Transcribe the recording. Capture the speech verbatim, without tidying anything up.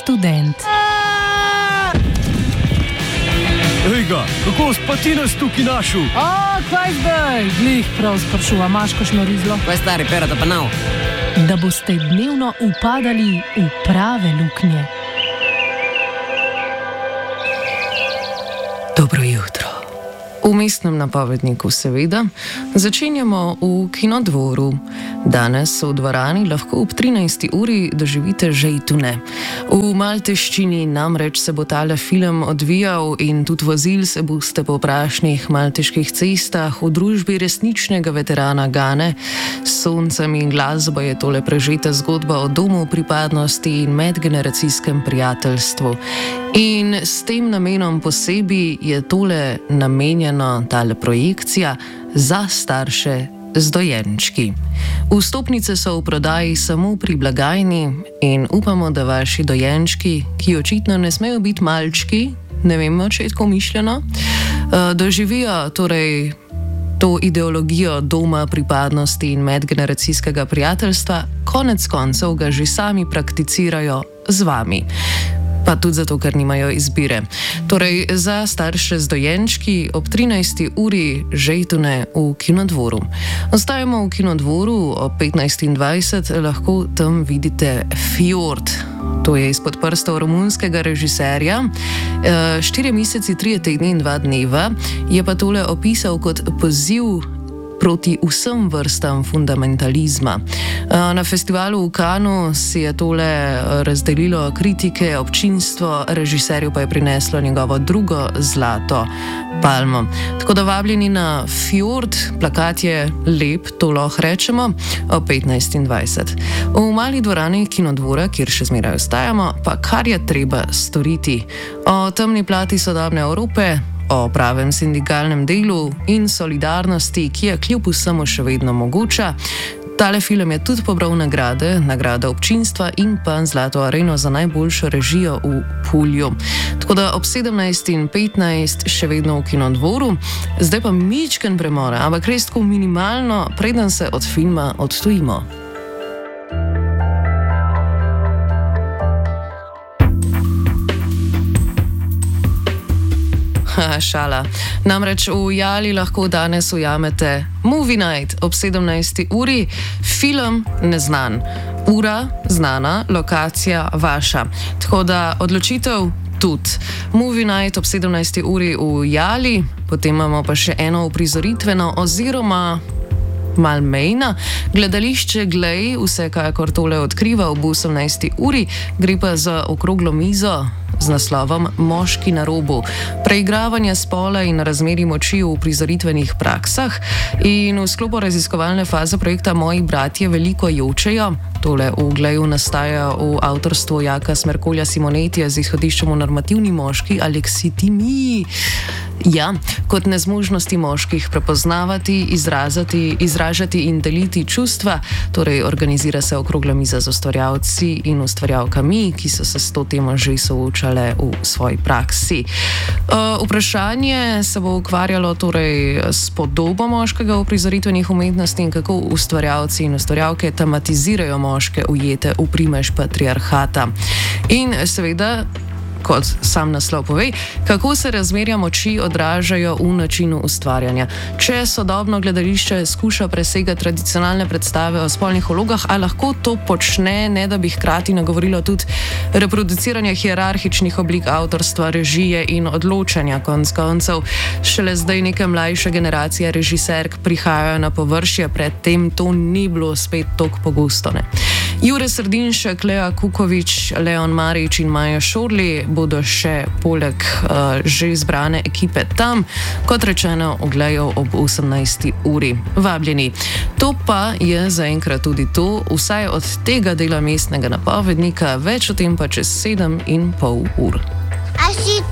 študent. Ejga, kako si pa ti nas tukaj našel? A, kaj zdaj? Glih prav sprašuva, imaš kakšno rizlo? Kaj stari, perata pa nav? Da boste dnevno upadali v prave luknje. Dobro jutro. V mestnem napovedniku seveda začenjamo v Kinodvoru. Danes v dvorani lahko ob trinajsti uri doživite žejtune. V Malteščini namreč se bo tale film odvijal in tudi vozil se boste po prašnih malteških cestah v družbi resničnega veterana Gane. S soncem in glasbo je tole prežeta zgodba o domu pripadnosti in medgeneracijskem prijateljstvu. In s tem namenom posebej je tole namenjeno, tale projekcija, za starše z dojenčki. Vstopnice so v prodaji samo pri blagajni in upamo, da vaši dojenčki, ki očitno ne smejo biti malčki, ne vemo, če je tako mišljeno, doživijo torej to ideologijo doma pripadnosti in medgeneracijskega prijateljstva, konec koncev ga že sami prakticirajo z vami. Pa tudi zato, ker nimajo izbire. Torej, za starše z dojenčki ob trinajsti uri žejtune v Kinodvoru. Ostajamo v Kinodvoru ob petnajst in dvajset, lahko tam vidite Fjord. To je izpod prstov romunskega režiserja. E, štirje meseci, trije tedni in dva dneva je pa tole opisal kot poziv proti vsem vrstam fundamentalizma. Na festivalu v Cannesu si je tole razdelilo kritike, občinstvo, režiserju pa je prineslo njegovo drugo zlato palmo. Tako da vabljeni na Fjord, plakat je lep, to lahko rečemo, o petnajst in dvajset. V mali dvorani Kinodvora, kjer še zmeraj ostajamo, pa kar je treba storiti. O temni plati sodobne Evrope, o pravem sindikalnem delu in solidarnosti, ki je kljub vsemu še vedno mogoča. Tale film je tudi pobral nagrade, nagrada občinstva in pa zlato areno za najboljšo režijo v Pulju. Tako da ob sedemnajst in petnajst še vedno v Kinodvoru, zdaj pa mičken premora, ampak res tako minimalno, preden se od filma odtujimo. Šala. Namreč v Jali lahko danes ujamete Movie Night ob sedemnajsti uri, film neznan, ura znana, lokacija vaša. Tako da odločitev tudi. Movie Night ob sedemnajsti uri v Jali, potem imamo pa še eno uprizoritveno oziroma mal mejna. Gledališče Glej vsekakor tole odkriva ob osemnajsti uri, gre pa za okroglo mizo z naslovom Moški na robu. Preigravanje spola in razmerij moči v uprizoritvenih praksah in v sklopu raziskovalne faze projekta Moji bratje veliko jočejo. Tole v Gleju nastaja v avtorstvu Jaka Smerkolja Simonetija z izhodiščem v normativni moški aleksitimiji. Ja, kot nezmožnosti moških prepoznavati, izrazati, izražati in deliti čustva, torej organizira se okrogla miza z ustvarjalci in ustvarjalkami, ki so se s to temo že soočale v svoji praksi. Uh, vprašanje se bo ukvarjalo torej s podobo moškega v prizoritvenih umetnosti in kako ustvarjalci in ustvarjalke tematizirajo moške ujete v primež patriarhata. In seveda, kot sam naslov pove, kako se razmerja moči odražajo v načinu ustvarjanja. Če sodobno gledališče skuša presegati tradicionalne predstave o spolnih vlogah, a lahko to počne, ne da bi hkrati nagovorilo tudi reproduciranje hierarhičnih oblik avtorstva, režije in odločanja konc koncev. Šele zdaj neke mlajše generacije režiserk prihajajo na površje, predtem to ni bilo spet toliko pogosto. Ne? Jure Srdinšek, Lea Kukovič, Leon Marič in Maja Šorli bodo še poleg uh, že izbrane ekipe tam, kot rečeno, oglejo ob osemnajsti uri. Vabljeni. To pa je zaenkrat tudi to, vsaj od tega dela mestnega napovednika, več o tem pa čez sedem in pol ur.